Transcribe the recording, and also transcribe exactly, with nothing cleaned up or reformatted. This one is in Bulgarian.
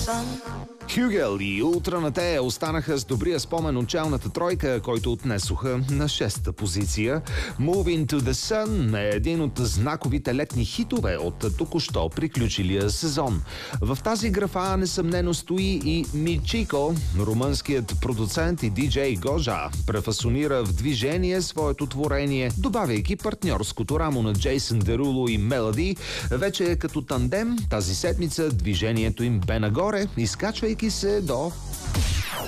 Хюгел и Ултра на Те останаха с добрия спомен от челната тройка, който отнесоха на шеста позиция. Moving to the Sun е един от знаковите летни хитове от току-що приключилия сезон. В тази графа несъмнено стои и Мичико, румънският продуцент и диджей Гожа, префасонира в движение своето творение, добавяйки партньорското рамо на Джейсън Деруло и Мелоди. Вече като тандем тази седмица движението им бе нагоре, изкачвайки се до